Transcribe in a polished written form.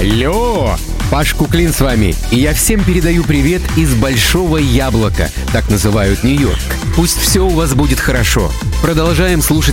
Алло! Паш Куклин с вами, и я всем передаю привет из Большого Яблока, так называют Нью-Йорк. Пусть все у вас будет хорошо. Продолжаем слушать